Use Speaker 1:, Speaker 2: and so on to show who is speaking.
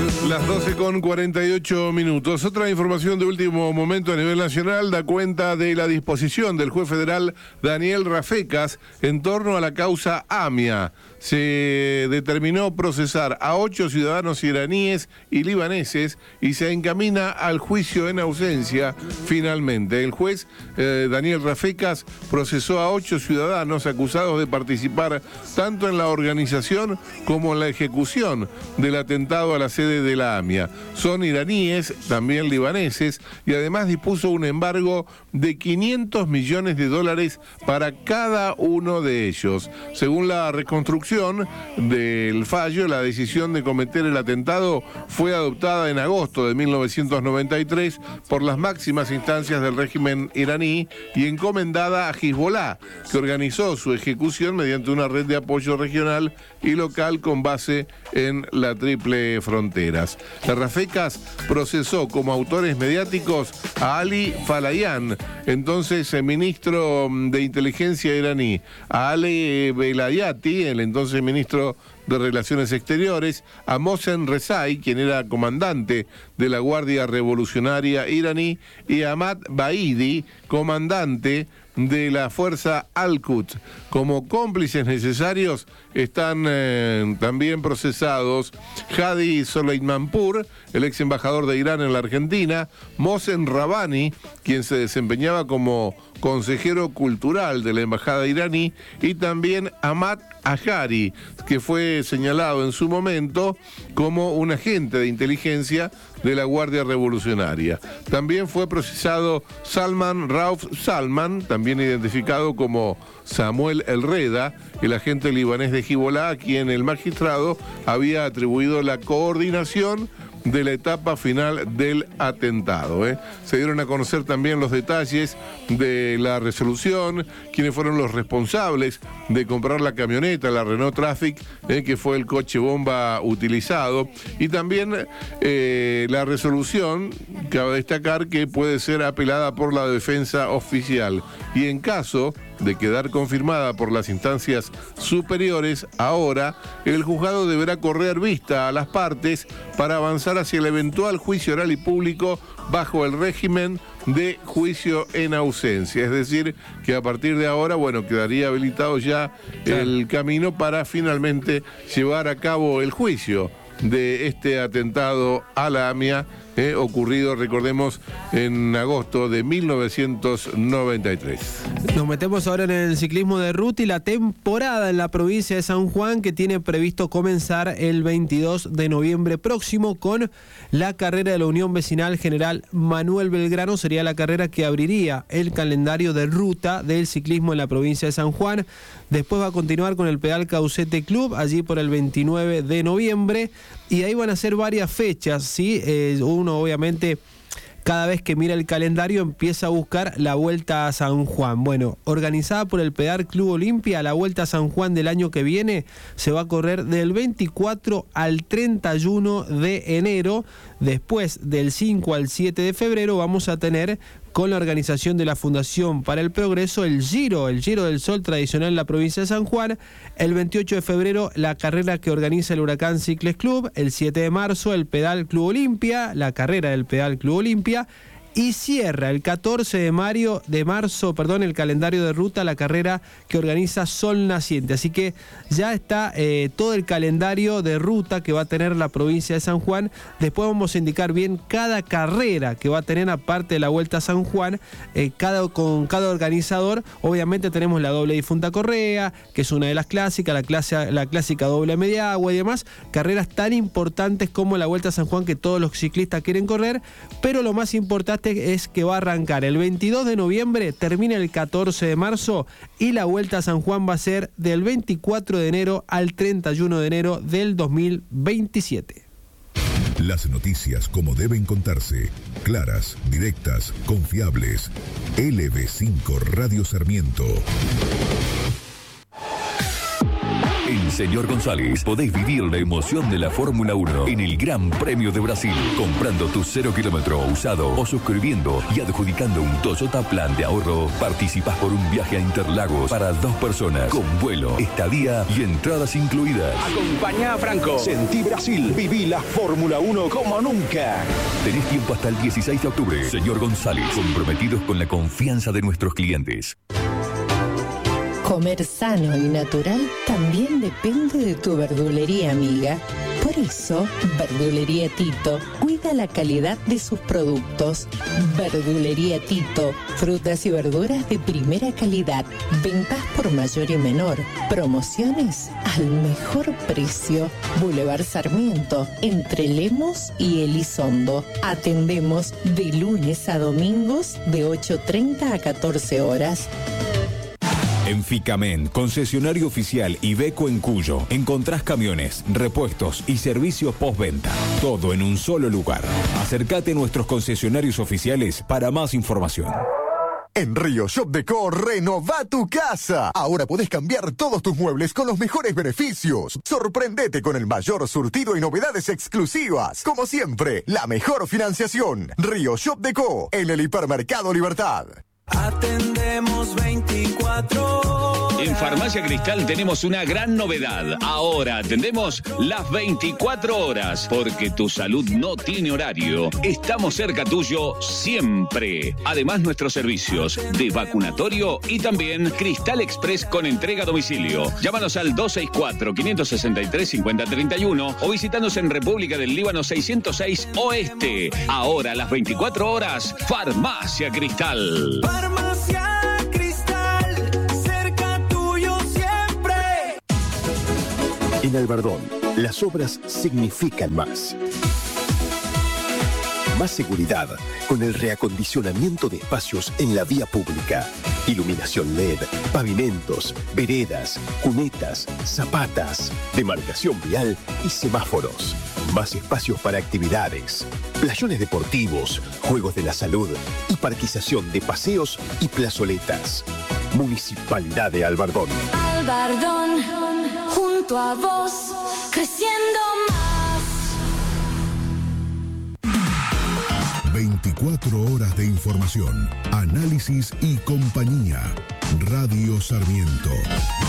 Speaker 1: Las 12:48. Otra información de último momento a nivel nacional da cuenta de la disposición del juez federal Daniel Rafecas en torno a la causa AMIA. Se determinó procesar a 8 ciudadanos iraníes y libaneses y se encamina al juicio en ausencia finalmente. El juez Daniel Rafecas procesó a 8 ciudadanos acusados de participar tanto en la organización como en la ejecución del atentado a la sede de la AMIA. Son iraníes, también libaneses, y además dispuso un embargo de $500 millones para cada uno de ellos. Según la reconstrucción del fallo, la decisión de cometer el atentado fue adoptada en agosto de 1993 por las máximas instancias del régimen iraní y encomendada a Hezbollah, que organizó su ejecución mediante una red de apoyo regional y local con base en la Triple Fronteras. La Rafecas procesó como autores mediáticos a Ali Falayan, entonces ministro de inteligencia iraní, a Ali Velayati, el entonces ministro de Relaciones Exteriores, a Mohsen Rezai, quien era comandante de la Guardia Revolucionaria iraní, y a Ahmad Baidi, comandante de la Fuerza Al-Quds. Como cómplices necesarios están también procesados Hadi Soleimanpour, el ex embajador de Irán en la Argentina, Mohsen Rabbani, quien se desempeñaba como consejero cultural de la embajada iraní, y también Ahmad Ahari, que fue señalado en su momento como un agente de inteligencia de la Guardia Revolucionaria. También fue procesado Salman Rauf Salman, también identificado como Samuel El Reda, el agente libanés de Hezbollah, a quien el magistrado había atribuido la coordinación de la etapa final del atentado. Se dieron a conocer también los detalles de la resolución, quiénes fueron los responsables de comprar la camioneta, la Renault Traffic, que fue el coche bomba utilizado, y también la resolución, cabe destacar que puede ser apelada por la defensa oficial, y en caso de quedar confirmada por las instancias superiores, ahora el juzgado deberá correr vista a las partes para avanzar hacia el eventual juicio oral y público bajo el régimen de juicio en ausencia. Es decir, que a partir de ahora, quedaría habilitado ya el camino para finalmente llevar a cabo el juicio de este atentado a la AMIA, ocurrido, recordemos, en agosto de 1993.
Speaker 2: Nos metemos ahora en el ciclismo de ruta y la temporada en la provincia de San Juan, que tiene previsto comenzar el 22 de noviembre próximo con la carrera de la Unión Vecinal General Manuel Belgrano. Sería la carrera que abriría el calendario de ruta del ciclismo en la provincia de San Juan. Después va a continuar con el Pedal Caucete Club, allí por el 29 de noviembre, y ahí van a ser varias fechas, ¿sí? Uno obviamente cada vez que mira el calendario empieza a buscar la Vuelta a San Juan. Bueno, organizada por el Pedal Club Olimpia, la Vuelta a San Juan del año que viene se va a correr del 24 al 31 de enero. Después del 5 al 7 de febrero vamos a tener, con la organización de la Fundación para el Progreso, el Giro del Sol tradicional en la provincia de San Juan. El 28 de febrero, la carrera que organiza el Huracán Cicles Club. El 7 de marzo, el Pedal Club Olimpia, la carrera del Pedal Club Olimpia. Y cierra el 14 de marzo, el calendario de ruta, la carrera que organiza Sol Naciente. Así que ya está todo el calendario de ruta que va a tener la provincia de San Juan. Después vamos a indicar bien cada carrera que va a tener, aparte de la Vuelta a San Juan, con cada organizador. Obviamente tenemos la doble difunta Correa, que es una de las clásicas, la clásica doble media agua y demás. Carreras tan importantes como la Vuelta a San Juan que todos los ciclistas quieren correr. Pero lo más importante es que va a arrancar el 22 de noviembre, termina el 14 de marzo y la Vuelta a San Juan va a ser del 24 de enero al 31 de enero del 2027.
Speaker 3: Las noticias como deben contarse, claras, directas, confiables. LB5 Radio Sarmiento. En
Speaker 4: Señor González, podés vivir la emoción de la Fórmula 1 en el Gran Premio de Brasil, comprando tu 0 kilómetro usado o suscribiendo y adjudicando un Toyota Plan de ahorro. Participás por un viaje a Interlagos para 2 personas, con vuelo, estadía y entradas incluidas.
Speaker 5: Acompañá a Franco. Sentí Brasil. Viví la Fórmula 1 como nunca.
Speaker 4: Tenés tiempo hasta el 16 de octubre. Señor González, comprometidos con la confianza de nuestros clientes.
Speaker 6: Comer sano y natural también depende de tu verdulería amiga. Por eso, Verdulería Tito cuida la calidad de sus productos. Verdulería Tito, frutas y verduras de primera calidad, ventas por mayor y menor, promociones al mejor precio. Boulevard Sarmiento, entre Lemos y Elizondo. Atendemos de lunes a domingos de 8:30 a 14 horas.
Speaker 7: En Ficamen, concesionario oficial Iveco en Cuyo, encontrás camiones, repuestos y servicios postventa. Todo en un solo lugar. Acércate a nuestros concesionarios oficiales para más información.
Speaker 8: En Río Shop Deco, renová tu casa. Ahora podés cambiar todos tus muebles con los mejores beneficios. Sorprendete con el mayor surtido y novedades exclusivas. Como siempre, la mejor financiación. Río Shop Deco, en el Hipermercado Libertad.
Speaker 9: Atendemos 24 horas.
Speaker 10: En Farmacia Cristal tenemos una gran novedad. Ahora atendemos las 24 horas, porque tu salud no tiene horario. Estamos cerca tuyo siempre. Además, nuestros servicios de vacunatorio y también Cristal Express con entrega a domicilio. Llámanos al 264-563-5031 o visítanos en República del Líbano 606 Oeste. Ahora, las 24 horas, Farmacia Cristal.
Speaker 9: Farmacia Cristal, cerca tuyo siempre.
Speaker 11: En Albardón, las obras significan más. Más seguridad con el reacondicionamiento de espacios en la vía pública. Iluminación LED, pavimentos, veredas, cunetas, zapatas, demarcación vial y semáforos. Más espacios para actividades, playones deportivos, juegos de la salud y parquización de paseos y plazoletas. Municipalidad de Albardón.
Speaker 12: Albardón, junto a vos, creciendo más.
Speaker 3: 24 horas de información, análisis y compañía. Radio Sarmiento.